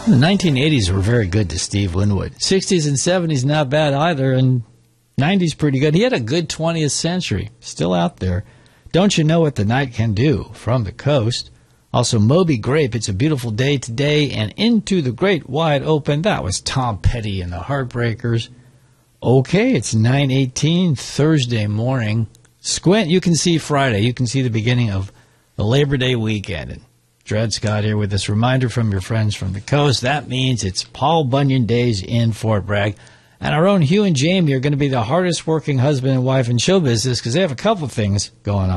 The 1980s were very good to Steve Winwood. 60s and 70s not bad either, and 90s pretty good. He had a good 20th century, still out there. Don't You Know What the Night Can Do from the Coast. Also Moby Grape, It's a Beautiful Day Today, and Into the Great Wide Open. That was Tom Petty and the Heartbreakers. Okay, it's 9:18 Thursday morning. Squint, you can see Friday. You can see the beginning of the Labor Day weekend. And Dred Scott here with this reminder from your friends from the coast. That means it's Paul Bunyan Days in Fort Bragg. And our own Hugh and Jamie are going to be the hardest working husband and wife in show business because they have a couple things going on.